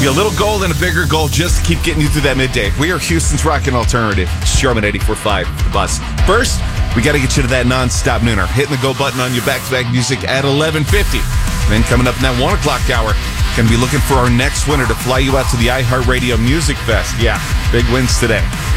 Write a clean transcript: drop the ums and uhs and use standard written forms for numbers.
you a little goal and a bigger goal just to keep getting you through that midday. We are Houston's Rockin' Alternative. Sherman 84.5, the bus. First, we got to get you to that non-stop nooner. Hitting the go button on your back-to-back music at 11:50. Then coming up in that 1 o'clock hour, going to be looking for our next winner to fly you out to the iHeartRadio Music Fest. Yeah, big wins today.